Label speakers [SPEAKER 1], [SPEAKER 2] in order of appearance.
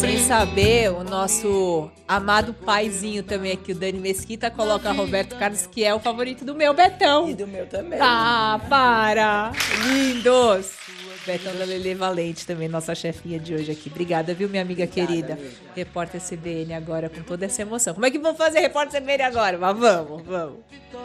[SPEAKER 1] sem saber, o nosso amado paizinho também aqui, o Dani Mesquita, coloca Roberto Carlos, que é o favorito do meu Betão.
[SPEAKER 2] E do meu também.
[SPEAKER 1] Ah, para! Lindos! Betão da Lelê Valente também, nossa chefinha de hoje aqui. Obrigada, viu, minha amiga querida?
[SPEAKER 2] Amiga.
[SPEAKER 1] Repórter CBN agora, com toda essa emoção. Como é que vão fazer Repórter CBN agora? Mas vamos.